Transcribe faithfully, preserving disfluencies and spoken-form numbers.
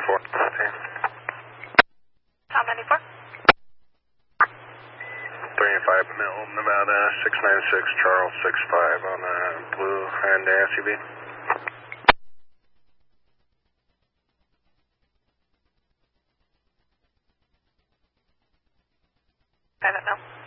ninety-four. Tom ninety-four. three five Mill, Nevada, six nine six, Charles six five on a blue Hyundai S U V. I don't know.